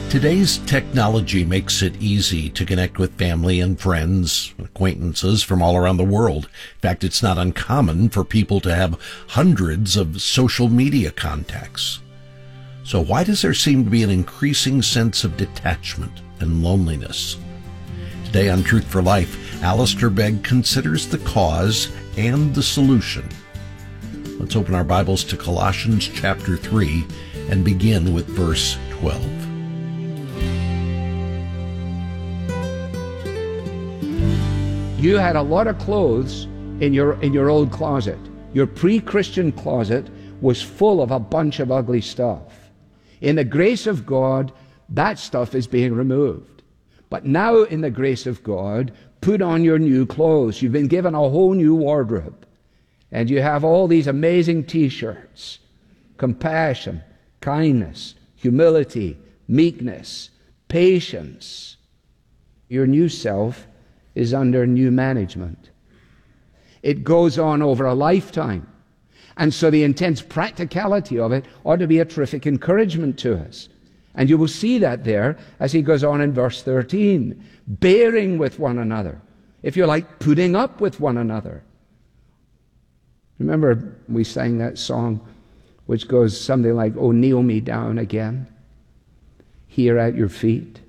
Today's technology makes it easy to connect with family and friends, acquaintances from all around the world. In fact, it's not uncommon for people to have hundreds of social media contacts. So why does there seem to be an increasing sense of detachment and loneliness? Today on Truth for Life, Alistair Begg considers the cause and the solution. Let's open our Bibles to Colossians chapter 3 and begin with verse 12. You had a lot of clothes in your old closet. Your pre-Christian closet was full of a bunch of ugly stuff. In the grace of God, that stuff is being removed. But now in the grace of God, put on your new clothes. You've been given a whole new wardrobe. And you have all these amazing t-shirts. Compassion, kindness, humility, meekness, patience. Your new self is under new management. It goes on over a lifetime. And so the intense practicality of it ought to be a terrific encouragement to us. And you will see that there as he goes on in verse 13. Bearing with one another. If you like, putting up with one another. Remember we sang that song which goes something like, "Oh, kneel me down again, here at your feet.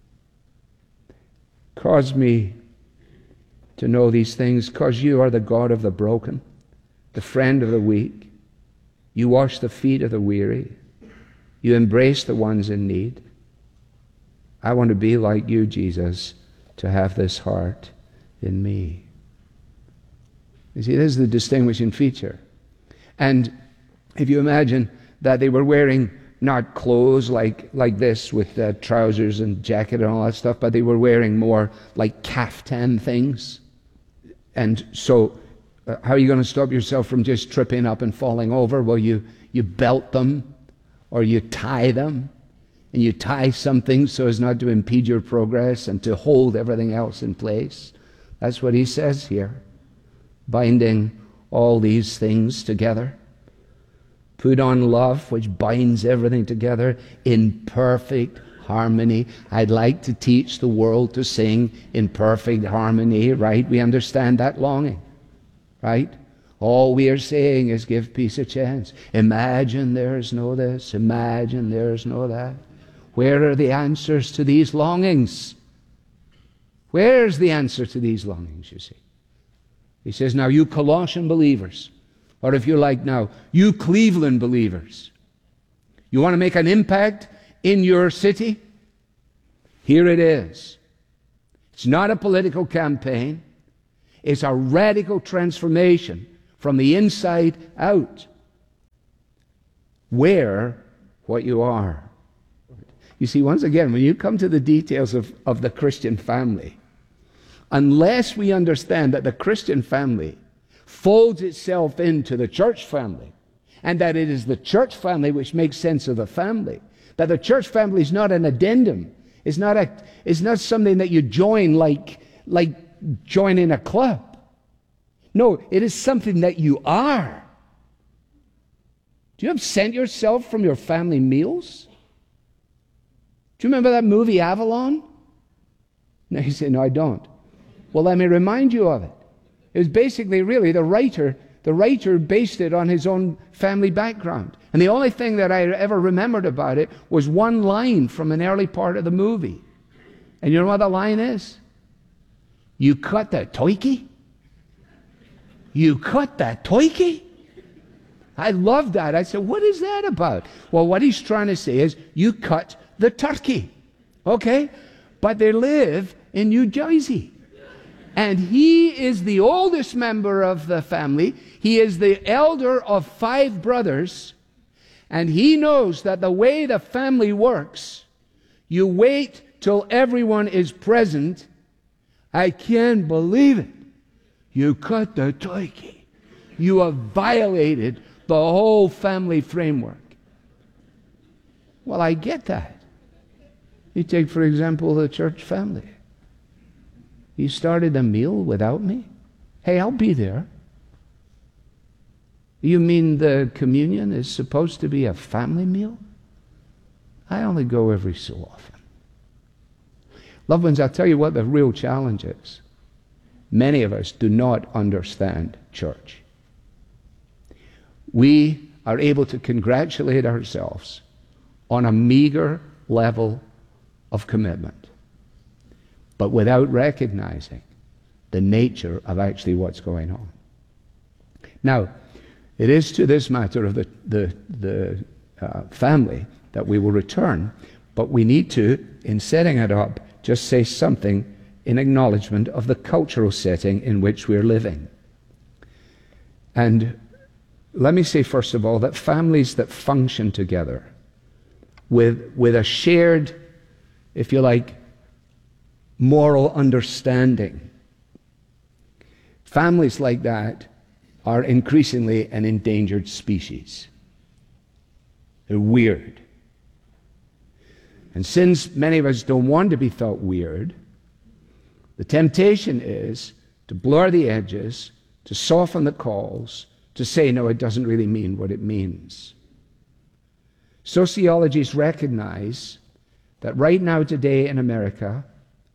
Cause me to know these things, because you are the God of the broken, the friend of the weak. You wash the feet of the weary. You embrace the ones in need. I want to be like you, Jesus, to have this heart in me." You see, this is the distinguishing feature. And if you imagine that they were wearing not clothes like this with trousers and jacket and all that stuff, but they were wearing more like kaftan things. And so how are you going to stop yourself from just tripping up and falling over? Well, you belt them or you tie them. And you tie something so as not to impede your progress and to hold everything else in place. That's what he says here. Binding all these things together. Put on love, which binds everything together in perfect harmony. I'd like to teach the world to sing in perfect harmony, right? We understand that longing, right? All we are saying is give peace a chance. Imagine there's no this. Imagine there's no that. Where are the answers to these longings? Where's the answer to these longings, you see? He says, now you Colossian believers, or if you like now, you Cleveland believers, you want to make an impact in your city? Here it is. It's not a political campaign. It's a radical transformation from the inside out. Wear what you are. You see, once again, when you come to the details of the Christian family, unless we understand that the Christian family folds itself into the church family, and that it is the church family which makes sense of the family, that the church family is not an addendum, it's not something that you join like joining a club. No, it is something that you are. Do you absent yourself from your family meals? Do you remember that movie Avalon? No, you say, no, I don't. Well, let me remind you of it. It was basically really the writer based it on his own family background. And the only thing that I ever remembered about it was one line from an early part of the movie. And you know what the line is? You cut that toiki? You cut that toiki? I loved that. I said, what is that about? Well, what he's trying to say is, you cut the turkey. Okay? But they live in New Jersey. And he is the oldest member of the family. He is the elder of 5 brothers. And he knows that the way the family works, you wait till everyone is present. I can't believe it. You cut the turkey. You have violated the whole family framework. Well, I get that. You take, for example, the church family. You started a meal without me? Hey, I'll be there. You mean the communion is supposed to be a family meal? I only go every so often. Loved ones, I'll tell you what the real challenge is. Many of us do not understand church. We are able to congratulate ourselves on a meager level of commitment, but without recognizing the nature of actually what's going on. Now, it is to this matter of the family that we will return, but we need to, in setting it up, just say something in acknowledgement of the cultural setting in which we're living. And let me say, first of all, that families that function together with a shared, if you like, moral understanding, families like that are increasingly an endangered species. They're weird. And since many of us don't want to be thought weird, the temptation is to blur the edges, to soften the calls, to say, no, it doesn't really mean what it means. Sociologists recognize that right now today in America,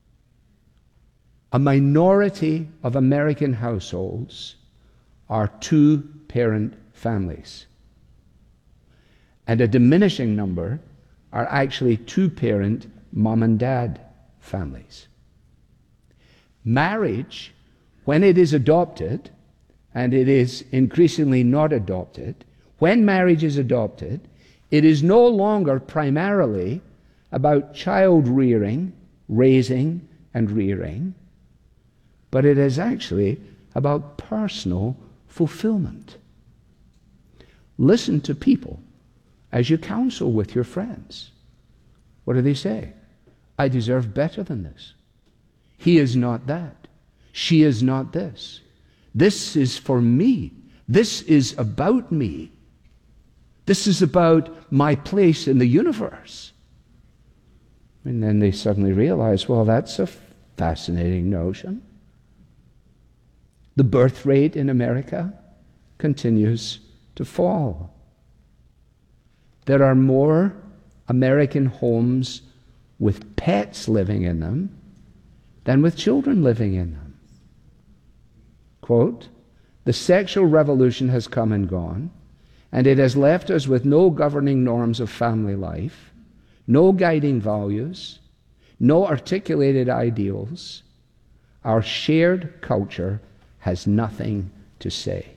a minority of American households are two-parent families. And a diminishing number are actually two-parent mom and dad families. Marriage, when it is adopted, and it is increasingly not adopted, when marriage is adopted, it is no longer primarily about child rearing, raising and rearing, but it is actually about personal fulfillment. Listen to people as you counsel with your friends. What do they say? I deserve better than this. He is not that. She is not this. This is for me. This is about me. This is about my place in the universe. And then they suddenly realize, well, that's a fascinating notion. The birth rate in America continues to fall. There are more American homes with pets living in them than with children living in them. Quote, the sexual revolution has come and gone, and it has left us with no governing norms of family life, no guiding values, no articulated ideals. Our shared culture has nothing to say.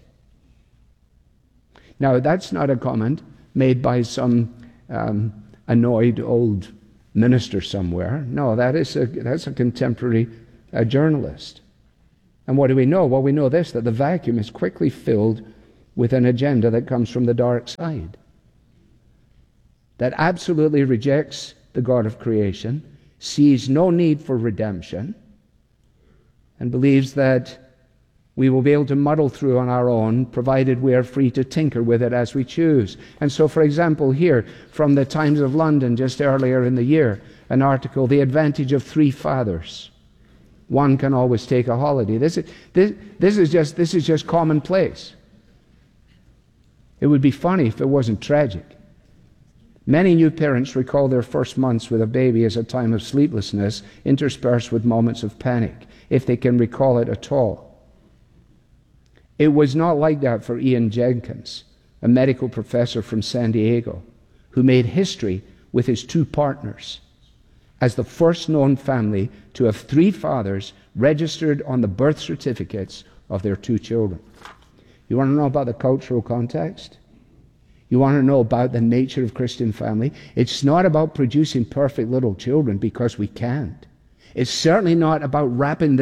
Now, that's not a comment made by some annoyed old minister somewhere. No, that's a contemporary journalist. And what do we know? Well, we know this, that the vacuum is quickly filled with an agenda that comes from the dark side, that absolutely rejects the God of creation, sees no need for redemption, and believes that we will be able to muddle through on our own, provided we are free to tinker with it as we choose. And so, for example, here, from the Times of London just earlier in the year, an article, The Advantage of Three Fathers. One can always take a holiday. This is just commonplace. It would be funny if it wasn't tragic. Many new parents recall their first months with a baby as a time of sleeplessness, interspersed with moments of panic, if they can recall it at all. It was not like that for Ian Jenkins, a medical professor from San Diego, who made history with his two partners as the first known family to have three fathers registered on the birth certificates of their two children. You want to know about the cultural context? You want to know about the nature of Christian family? It's not about producing perfect little children because we can't. It's certainly not about wrapping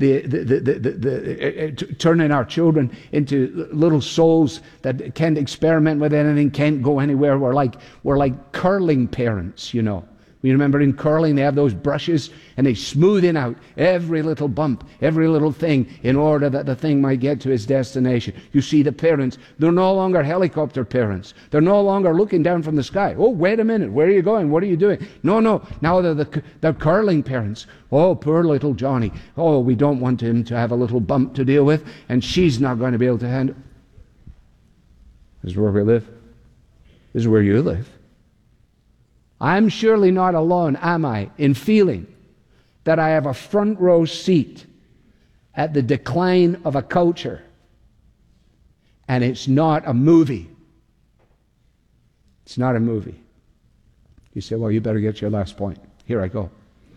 turning our children into little souls that can't experiment with anything, can't go anywhere. We're like curling parents, you know. You remember in curling they have those brushes and they smooth in out every little bump, every little thing in order that the thing might get to its destination. You see the parents, they're no longer helicopter parents. They're no longer looking down from the sky. Oh, wait a minute, where are you going? What are you doing? No, now they're curling parents. Oh, poor little Johnny. Oh, we don't want him to have a little bump to deal with, and she's not going to be able to handle. This is where we live. This is where you live. I'm surely not alone, am I, in feeling that I have a front row seat at the decline of a culture. And it's not a movie. It's not a movie. You say, well, you better get your last point. Here I go.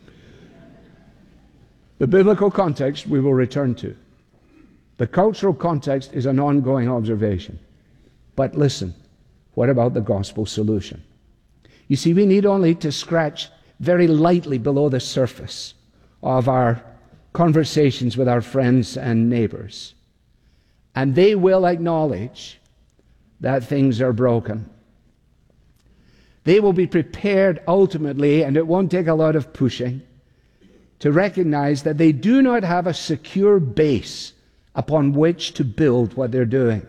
The biblical context we will return to. The cultural context is an ongoing observation. But listen, what about the gospel solution? You see, we need only to scratch very lightly below the surface of our conversations with our friends and neighbors. And they will acknowledge that things are broken. They will be prepared ultimately, and it won't take a lot of pushing, to recognize that they do not have a secure base upon which to build what they're doing.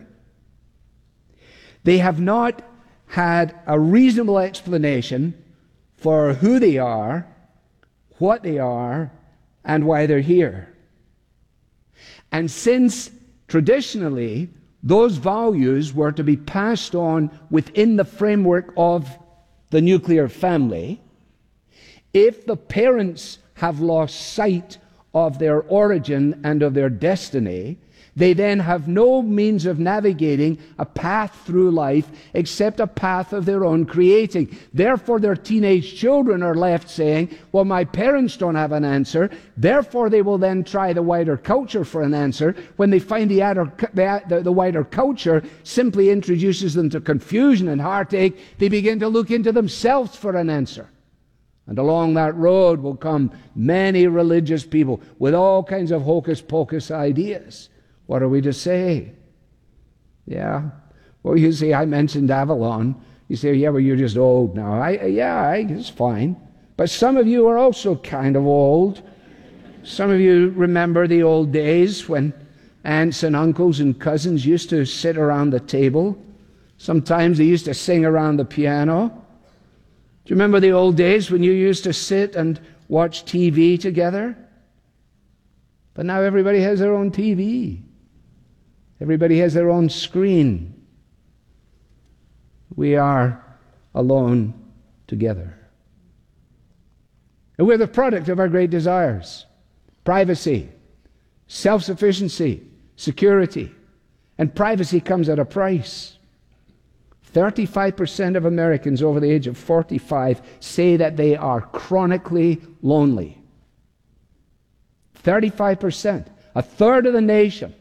They have not had a reasonable explanation for who they are, what they are, and why they're here. And since traditionally those values were to be passed on within the framework of the nuclear family, if the parents have lost sight of their origin and of their destiny, they then have no means of navigating a path through life except a path of their own creating. Therefore, their teenage children are left saying, well, my parents don't have an answer. Therefore, they will then try the wider culture for an answer. When they find the wider culture simply introduces them to confusion and heartache, they begin to look into themselves for an answer. And along that road will come many religious people with all kinds of hocus-pocus ideas. What are we to say? Yeah. Well, you see, I mentioned Avalon. You say, yeah, well, you're just old now. It's fine. But some of you are also kind of old. Some of you remember the old days when aunts and uncles and cousins used to sit around the table. Sometimes they used to sing around the piano. Do you remember the old days when you used to sit and watch TV together? But now everybody has their own TV. Everybody has their own screen. We are alone together. And we're the product of our great desires. Privacy, self-sufficiency, security. And privacy comes at a price. 35% of Americans over the age of 45 say that they are chronically lonely. 35%, a third of the nation.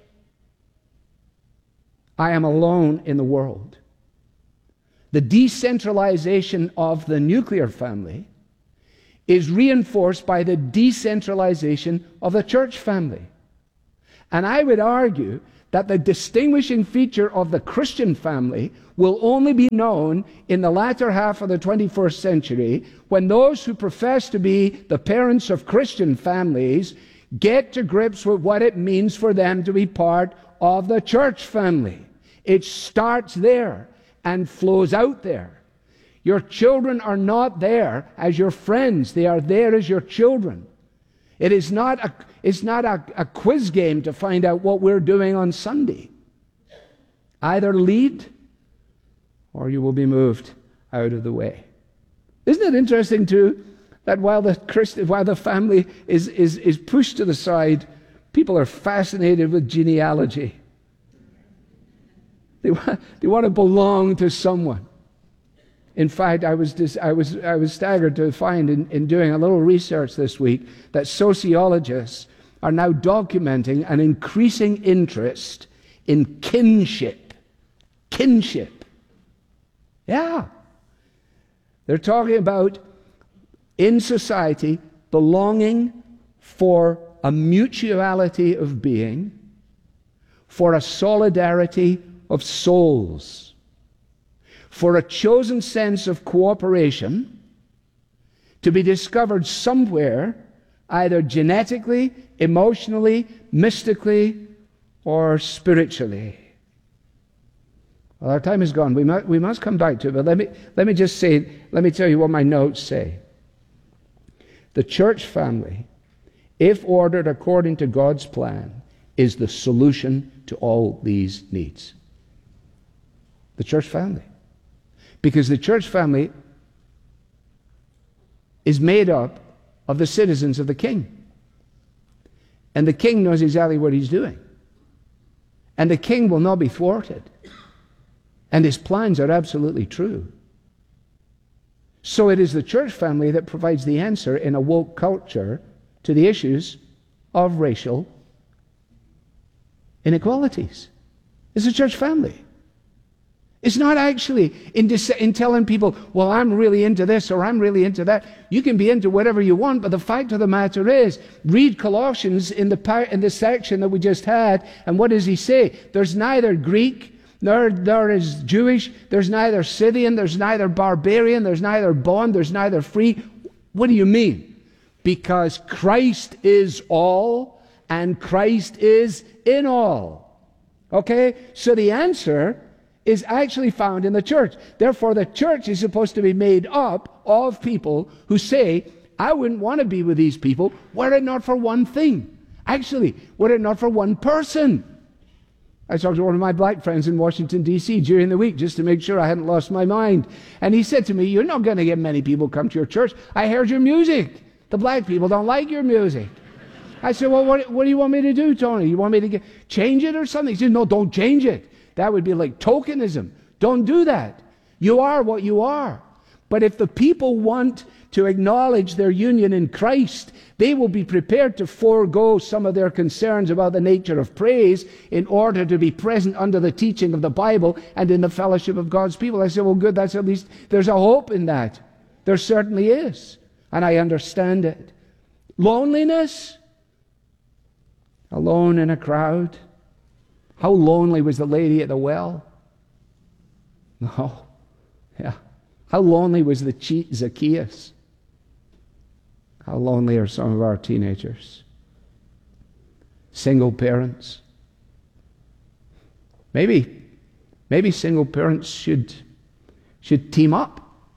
I am alone in the world. The decentralization of the nuclear family is reinforced by the decentralization of the church family. And I would argue that the distinguishing feature of the Christian family will only be known in the latter half of the 21st century when those who profess to be the parents of Christian families get to grips with what it means for them to be part of the church family. It starts there and flows out there. Your children are not there as your friends. They are there as your children. It's not a quiz game to find out what we're doing on Sunday. Either lead or you will be moved out of the way. Isn't it interesting too that while the family is pushed to the side, people are fascinated with genealogy. They want to belong to someone. In fact, I was staggered to find in doing a little research this week that sociologists are now documenting an increasing interest in kinship. Kinship. Yeah. They're talking about, in society, belonging for a mutuality of being, for a solidarity of souls, for a chosen sense of cooperation to be discovered somewhere, either genetically, emotionally, mystically, or spiritually. Well, our time is gone. We must come back to it, but let me tell you what my notes say. The church family, if ordered according to God's plan, is the solution to all these needs. The church family. Because the church family is made up of the citizens of the king. And the king knows exactly what he's doing. And the king will not be thwarted. And his plans are absolutely true. So it is the church family that provides the answer in a woke culture to the issues of racial inequalities. It's the church family. It's not actually in telling people, well, I'm really into this or I'm really into that. You can be into whatever you want, but the fact of the matter is, read Colossians in the section that we just had, and what does he say? There's neither Greek, nor there is Jewish, there's neither Scythian, there's neither barbarian, there's neither bond, there's neither free. What do you mean? Because Christ is all, and Christ is in all. Okay? So the answer is actually found in the church. Therefore, the church is supposed to be made up of people who say, I wouldn't want to be with these people were it not for one thing. Actually, were it not for one person. I talked to one of my black friends in Washington, D.C. during the week just to make sure I hadn't lost my mind. And he said to me, you're not going to get many people come to your church. I heard your music. The black people don't like your music. I said, well, what do you want me to do, Tony? You want me to change it or something? He said, no, don't change it. That would be like tokenism. Don't do that. You are what you are. But if the people want to acknowledge their union in Christ, they will be prepared to forego some of their concerns about the nature of praise in order to be present under the teaching of the Bible and in the fellowship of God's people. I said, well, good, that's at least, there's a hope in that. There certainly is. And I understand it. Loneliness? Alone in a crowd? How lonely was the lady at the well? No. Yeah. How lonely was the cheat Zacchaeus? How lonely are some of our teenagers? Single parents. Maybe single parents should team up.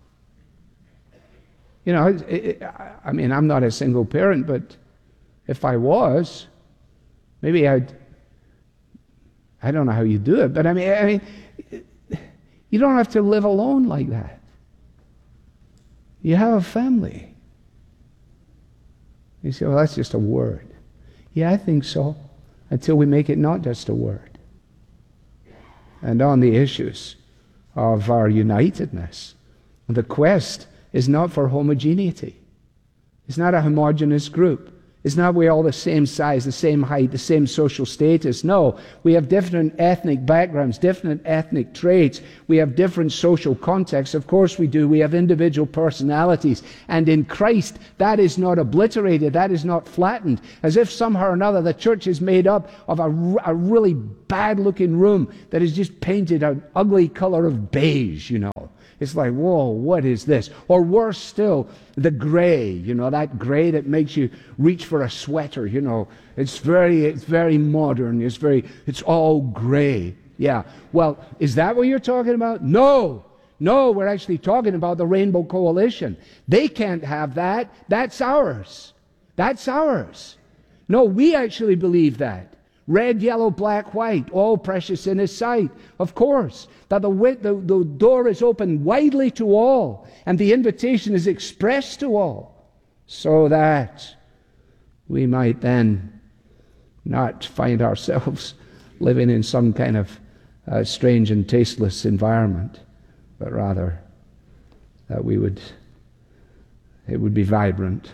You know, I mean, I'm not a single parent, but if I was, maybe I don't know how you do it, but I mean, you don't have to live alone like that. You have a family. You say, well, that's just a word. Yeah, I think so, until we make it not just a word. And on the issues of our unitedness, the quest is not for homogeneity. It's not a homogeneous group. It's not we're all the same size, the same height, the same social status. No, we have different ethnic backgrounds, different ethnic traits. We have different social contexts. Of course we do. We have individual personalities. And in Christ, that is not obliterated. That is not flattened. As if somehow or another the church is made up of a really bad-looking room that is just painted an ugly color of beige, you know. It's like, whoa, what is this? Or worse still, the gray, you know, that gray that makes you reach for a sweater, you know. It's very modern. It's all gray. Yeah. Well, is that what you're talking about? No, we're actually talking about the Rainbow Coalition. They can't have that. That's ours. No, we actually believe that. Red, yellow, black, white, all precious in His sight. Of course, that the door is open widely to all, and the invitation is expressed to all, so that we might then not find ourselves living in some kind of strange and tasteless environment, but rather that it would be vibrant.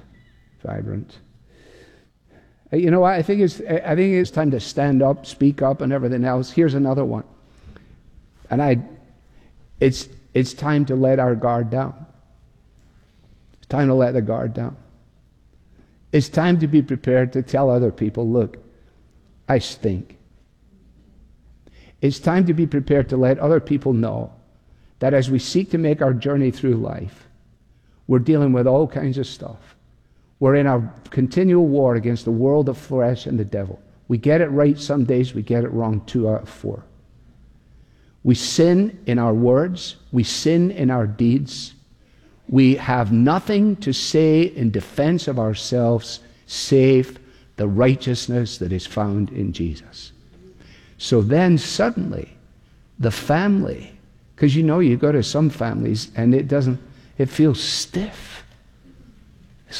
You know, I think it's time to stand up, speak up, and everything else. Here's another one, and it's time to let our guard down. It's time to let the guard down. It's time to be prepared to tell other people, look, I stink. It's time to be prepared to let other people know that as we seek to make our journey through life, we're dealing with all kinds of stuff. We're in a continual war against the world of flesh and the devil. We get it right some days, we get it wrong 2 out of 4. We sin in our words, we sin in our deeds. We have nothing to say in defense of ourselves save the righteousness that is found in Jesus. So then suddenly, the family, because you know you go to some families and it feels stiff.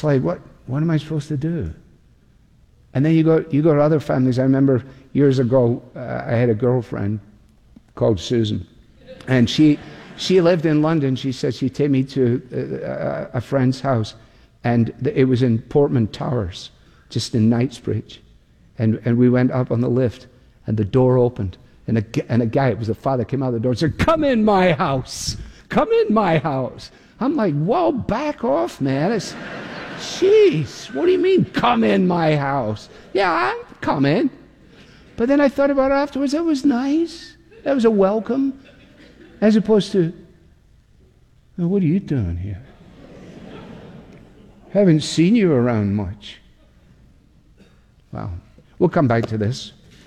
it's like, what am I supposed to do? And then you go to other families. I remember years ago, I had a girlfriend called Susan, and she lived in London. She said she'd take me to a friend's house, and it was in Portman Towers, just in Knightsbridge. And we went up on the lift, and the door opened, and a guy, it was the father, came out the door and said, "Come in my house. Come in my house." I'm like, whoa, back off, man. Jeez, what do you mean, come in my house? Yeah, I'm coming. But then I thought about it afterwards. That was nice. That was a welcome. As opposed to, "Well, what are you doing here? Haven't seen you around much." Well, we'll come back to this.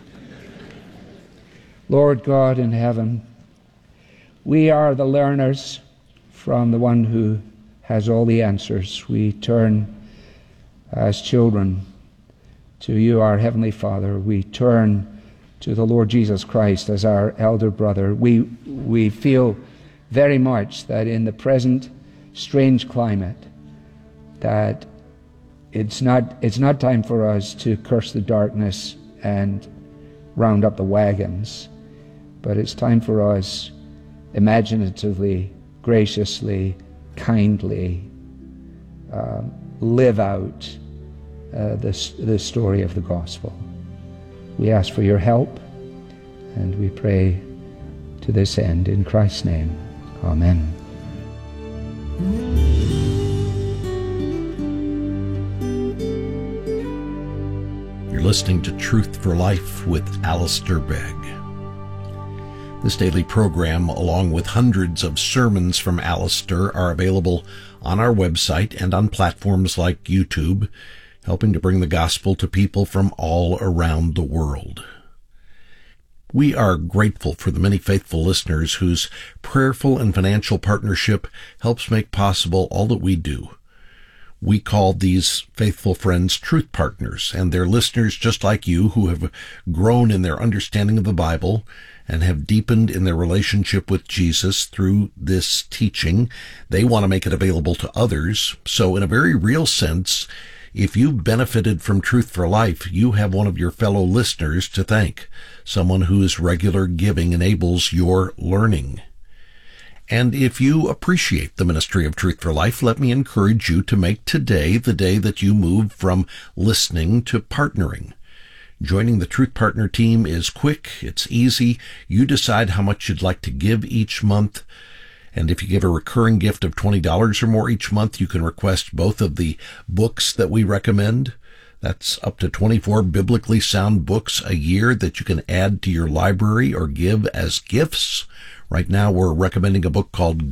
Lord God in heaven, we are the learners from the one who has all the answers. We turn as children to you, our Heavenly Father. We turn to the Lord Jesus Christ as our elder brother. We feel very much that in the present strange climate, that it's not time for us to curse the darkness and round up the wagons, but it's time for us imaginatively, graciously, kindly live out the story of the gospel. We ask for your help, and we pray to this end in Christ's name. Amen. You're listening to Truth for Life with Alistair Begg. This daily program, along with hundreds of sermons from Alistair, are available on our website and on platforms like YouTube, helping to bring the gospel to people from all around the world. We are grateful for the many faithful listeners whose prayerful and financial partnership helps make possible all that we do. We call these faithful friends Truth Partners, and they're listeners just like you who have grown in their understanding of the Bible and have deepened in their relationship with Jesus through this teaching. They want to make it available to others. So in a very real sense, if you've benefited from Truth for Life, you have one of your fellow listeners to thank, someone whose regular giving enables your learning. And if you appreciate the ministry of Truth for Life, let me encourage you to make today the day that you move from listening to partnering. Joining the Truth Partner team is quick, it's easy. You decide how much you'd like to give each month. And if you give a recurring gift of $20 or more each month, you can request both of the books that we recommend. That's up to 24 biblically sound books a year that you can add to your library or give as gifts. Right now, we're recommending a book called